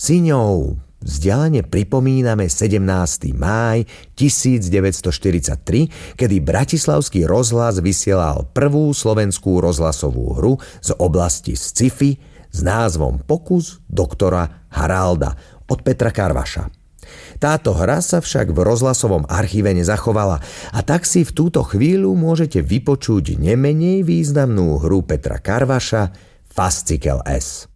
Si ňou vzdialene pripomíname 17. máj 1943, kedy Bratislavský rozhlas vysielal prvú slovenskú rozhlasovú hru z oblasti sci-fi s názvom Pokus doktora Haralda od Petra Karvaša. Táto hra sa však v rozhlasovom archíve nezachovala a tak si v túto chvíľu môžete vypočuť nemenej významnú hru Petra Karvaša Fascikel S.